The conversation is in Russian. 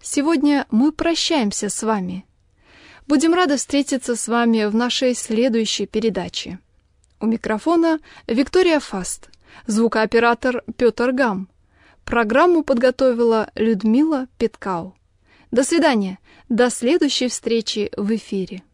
Сегодня мы прощаемся с вами. Будем рады встретиться с вами в нашей следующей передаче. У микрофона Виктория Фаст, звукооператор Петр Гам. Программу подготовила Людмила Петкау. До свидания, до следующей встречи в эфире.